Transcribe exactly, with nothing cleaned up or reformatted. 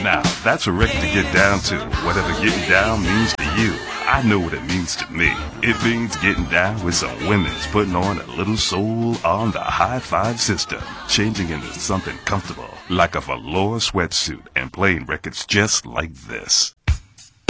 Now, that's a record to get down to. Whatever getting down means to you, I know what it means to me. It means getting down with some women's putting on a little soul on the high five system, changing into something comfortable, like a velour sweatsuit, and playing records just like this.